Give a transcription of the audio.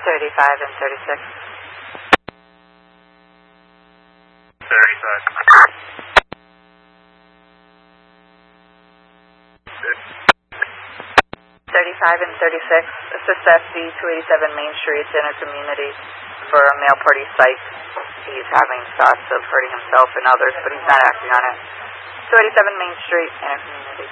35 and 36. 35 and 36. Assist FD 287 Main Street, Inner Community for a male party psych. He's having thoughts of hurting himself and others, but he's not acting on it. 287 Main Street, Inner Community.